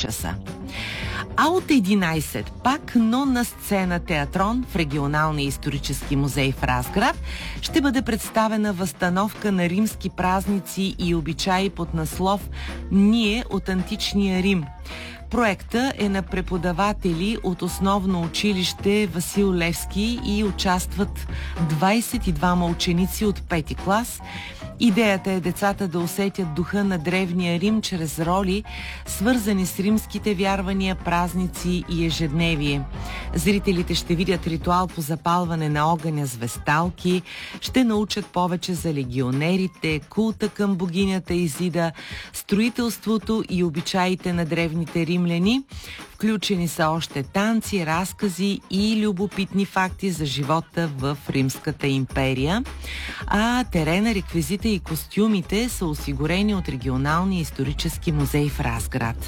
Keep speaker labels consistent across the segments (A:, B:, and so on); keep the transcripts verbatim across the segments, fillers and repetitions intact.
A: часа. А от единайсет пак, но на сцена Театрон в Регионалния исторически музей в Разград ще бъде представена възстановка на римски празници и обичаи под наслов «Ние от античния Рим». Проекта е на преподаватели от основно училище Васил Левски и участват двайсет и двама ученици от пети клас. Идеята е децата да усетят духа на древния Рим чрез роли, свързани с римските вярвания, празници и ежедневие. Зрителите ще видят ритуал по запалване на огъня с весталки, ще научат повече за легионерите, култа към богинята Изида, строителството и обичаите на древните римляни. Включени са още танци, разкази и любопитни факти за живота в Римската империя. А терена, реквизита и костюмите са осигурени от Регионалния исторически музей в Разград.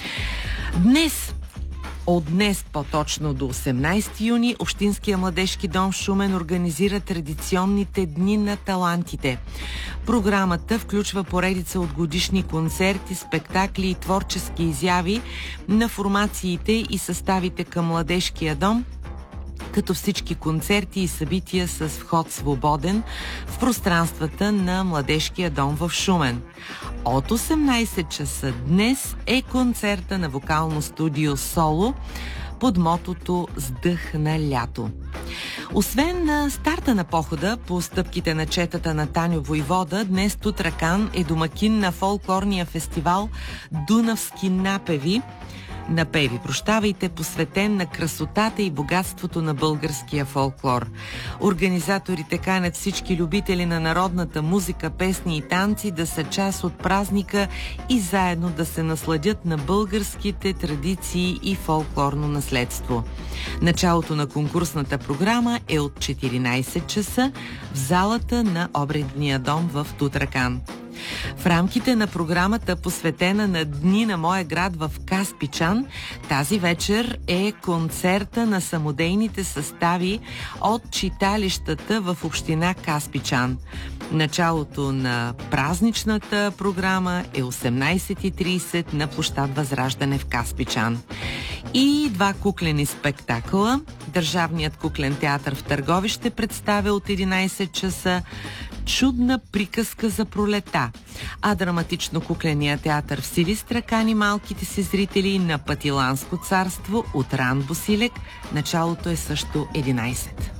A: Днес От днес, по-точно до осемнайсети юни, Общинския младежки дом в Шумен организира традиционните дни на талантите. Програмата включва поредица от годишни концерти, спектакли и творчески изяви на формациите и съставите към Младежкия дом, като всички концерти и събития с вход свободен в пространствата на Младежкия дом в Шумен. От осемнайсет часа днес е концерта на вокално студио Соло под мотото «С дъх на лято». Освен на старта на похода по стъпките на четата на Таню Войвода, днес Тутракан е домакин на фолклорния фестивал «Дунавски напеви», напеви, прощавайте, посветен на красотата и богатството на българския фолклор. Организаторите канят всички любители на народната музика, песни и танци да са част от празника и заедно да се насладят на българските традиции и фолклорно наследство. Началото на конкурсната програма е от четиринайсет часа в залата на Обредния дом в Тутракан. В рамките на програмата, посветена на Дни на моя град в Каспичан, тази вечер е концерта на самодейните състави от читалищата в община Каспичан. Началото на празничната програма е осемнайсет и трийсет на площад Възраждане в Каспичан. И два куклени спектакъла. Държавният куклен театър в Търговище представя от единайсет часа Чудна приказка за пролета, а драматично-кукления театър в Силистра кани малките си зрители на Патиланско царство от Ран Босилек. Началото е също единайсет.